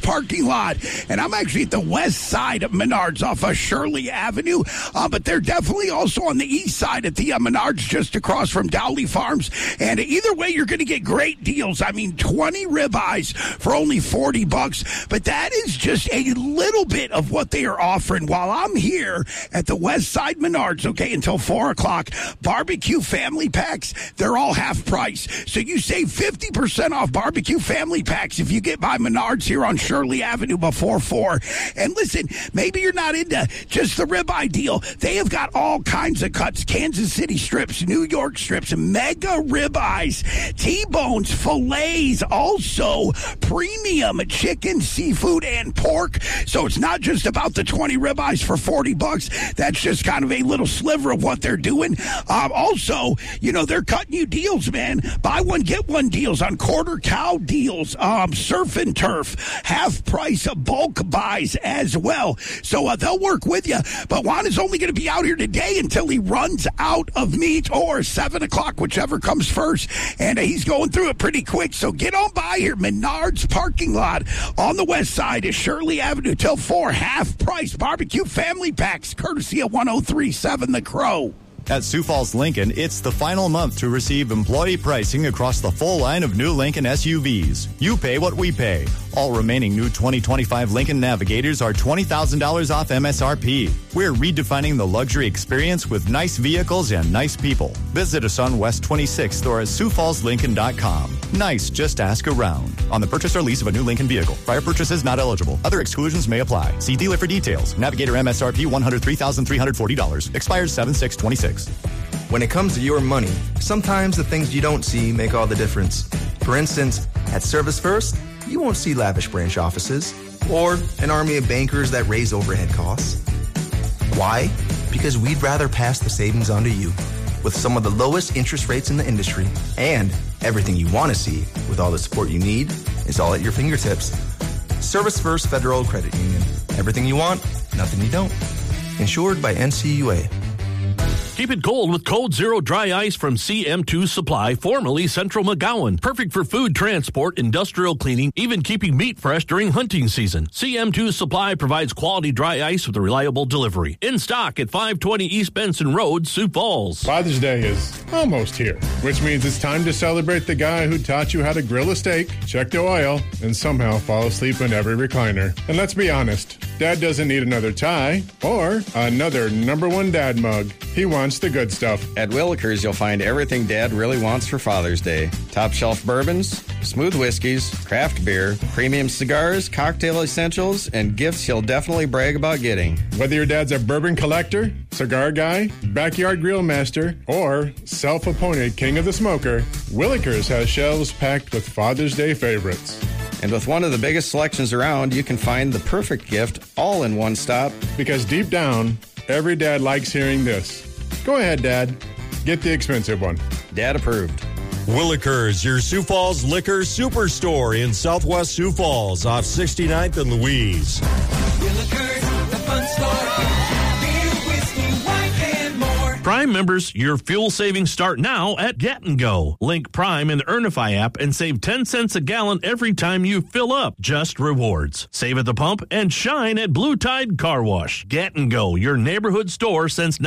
parking lot. And I'm actually at the west side of Menards off of Shirley Avenue. But they're definitely also on the east side at the Menards just across from Dowley Farms. And either way, you're going to get great deals. I mean, 20 ribeyes for only $40. But that is just a little bit of what they are offering while I'm here at the west side Menards, okay, until 4 o'clock. Barbecue family packs, they're all half price. So you save 50% off barbecue family packs if you get by Menards here on Shirley Avenue before 4. And listen, maybe you're not into just the ribeye deal. They have got all kinds of cuts. Kansas City strips, New York strips, mega ribeyes, T-bones, fillets, also premium chicken, seafood, and pork. So it's not just about the 20 ribeyes for $40. That's just kind of a little sliver of what they're doing. Also, you know, they're cutting you deals, man. Buy one, get one deals on quarter cow deals, surf and turf, half price bulk buys as well. So they'll work with you. But Juan is only going to be out here today until he runs out of meat, or 7 o'clock, whichever comes first. And he's going through it pretty quick. So get on by here. Menards parking lot on the west side of Shirley Avenue till 4. Half price barbecue family packs, courtesy of 103.7 The Crow. At Sioux Falls Lincoln, it's the final month to receive employee pricing across the full line of new Lincoln SUVs. You pay what we pay. All remaining new 2025 Lincoln Navigators are $20,000 off MSRP. We're redefining the luxury experience with nice vehicles and nice people. Visit us on West 26th or at SiouxFallsLincoln.com. Nice, just ask around. On the purchase or lease of a new Lincoln vehicle. Prior purchases not eligible. Other exclusions may apply. See dealer for details. Navigator MSRP $103,340. Expires 7/6/26. When it comes to your money, sometimes the things you don't see make all the difference. For instance, at Service First, you won't see lavish branch offices or an army of bankers that raise overhead costs. Why? Because we'd rather pass the savings on to you with some of the lowest interest rates in the industry, and everything you want to see with all the support you need is all at your fingertips. Service First Federal Credit Union. Everything you want, nothing you don't. Insured by NCUA. Keep it cold with Code Zero Dry Ice from CM2 Supply, formerly Central McGowan. Perfect for food transport, industrial cleaning, even keeping meat fresh during hunting season. CM2 Supply provides quality dry ice with a reliable delivery. In stock at 520 East Benson Road, Sioux Falls. Father's Day is almost here, which means it's time to celebrate the guy who taught you how to grill a steak, check the oil, and somehow fall asleep in every recliner. And let's be honest, Dad doesn't need another tie or another #1 dad mug. He wants the good stuff. At Willikers, you'll find everything Dad really wants for Father's Day. Top shelf bourbons, smooth whiskeys, craft beer, premium cigars, cocktail essentials, and gifts he'll definitely brag about getting. Whether your dad's a bourbon collector, cigar guy, backyard grill master, or self-appointed king of the smoker, Willikers has shelves packed with Father's Day favorites. And with one of the biggest selections around, you can find the perfect gift all in one stop. Because deep down, every dad likes hearing this. Go ahead, Dad. Get the expensive one. Dad approved. Willikers, your Sioux Falls liquor superstore in Southwest Sioux Falls off 69th and Louise. Willikers, the fun store. Beer, whiskey, wine, and more. Prime members, your fuel savings start now at Get and Go. Link Prime in the Earnify app and save 10 cents a gallon every time you fill up. Just rewards. Save at the pump and shine at Blue Tide Car Wash. Get and Go, your neighborhood store since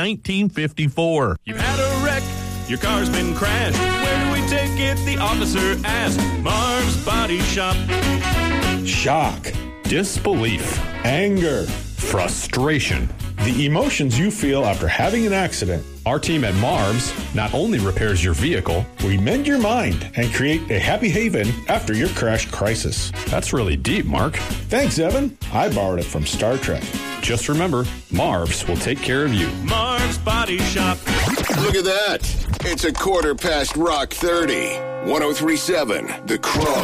1954. You've had a wreck, your car's been crashed. Where do we take it? The officer asked. Marv's Body Shop. Shock, disbelief, anger, frustration. The emotions you feel after having an accident. Our team at Marv's not only repairs your vehicle, we mend your mind and create a happy haven after your crash crisis. That's really deep, Mark. Thanks, Evan. I borrowed it from Star Trek. Just remember, Marv's will take care of you. Marv's Body Shop. Look at that. It's a quarter past Rock 30. 103.7 The Crow.